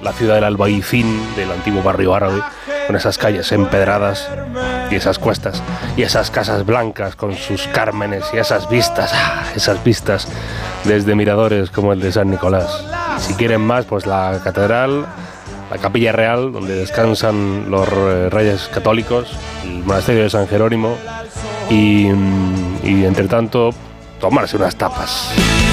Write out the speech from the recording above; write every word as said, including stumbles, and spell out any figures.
la ciudad del Albaicín, del antiguo barrio árabe, con esas calles empedradas y esas cuestas y esas casas blancas con sus cármenes y esas vistas, ¡ah! Esas vistas desde miradores como el de San Nicolás. Si quieren más, pues la catedral, la Capilla Real, donde descansan los reyes católicos, el monasterio de San Jerónimo y, y entre tanto, tomarse unas tapas.